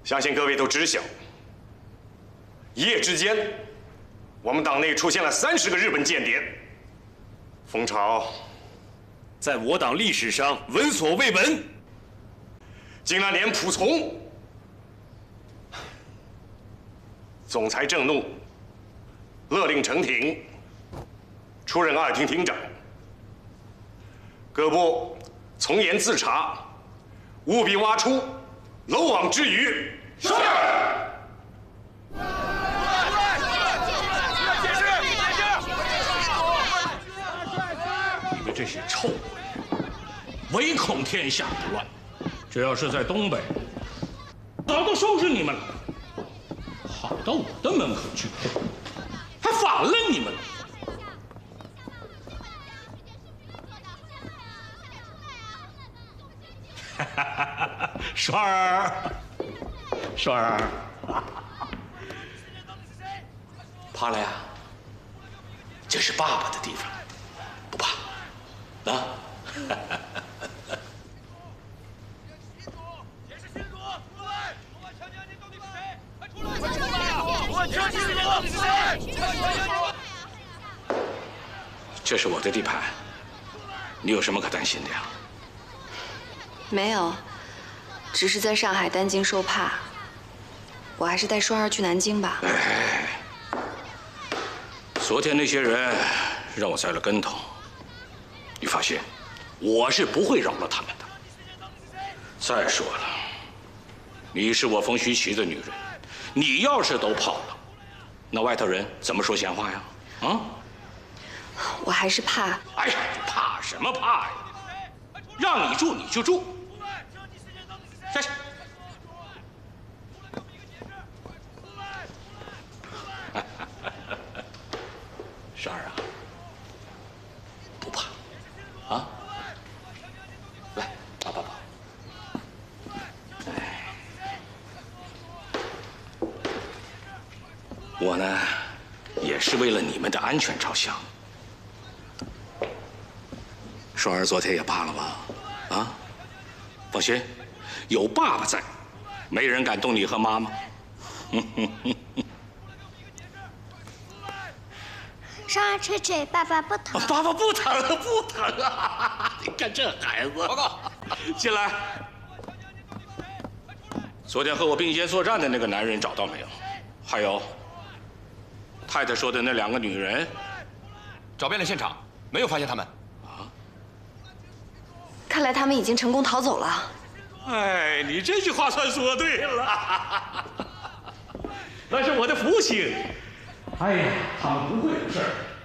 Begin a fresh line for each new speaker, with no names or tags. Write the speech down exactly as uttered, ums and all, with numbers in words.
相信各位都知晓，一夜之间，我们党内出现了三十个日本间谍，风潮在我党历史上闻所未闻，竟然连蒲从、总裁郑怒勒令程挺出任二厅厅长，各部从严自查，务必挖出漏网之鱼。是。
你们这些臭鬼，唯恐天下不乱。这要是在东北，早都收拾你们了。跑到我的门口去，还反了你们了。 双儿，双儿，
怕了呀？这是爸爸的地方，不怕，啊？这是我的地盘，你有什么可担心的呀？
没有，只是在上海担惊受怕。我还是带双儿去南京吧。
哎，昨天那些人让我栽了跟头，你放心，我是不会饶了他们的。再说了，你是我冯徐奇的女人，你要是都跑了，那外头人怎么说闲话呀？啊？
我还是怕。
哎，怕什么怕呀？让你住你就住。 下去。十二啊，不怕啊！来，抱抱抱。哎，我呢，也是为了你们的安全着想。双儿昨天也怕了吧？啊，放心。 有爸爸在，没人敢动你和妈妈。
双儿吹吹，爸爸不疼。
爸爸不疼，不疼啊！你看这孩子。报告，进来。昨天和我并肩作战的那个男人找到没有？还有，太太说的那两个女人，
找遍了现场，没有发现他们。
啊？
看来他们已经成功逃走了。
哎，你这句话算说对了，那是我的福星。哎呀，他们不会有事儿。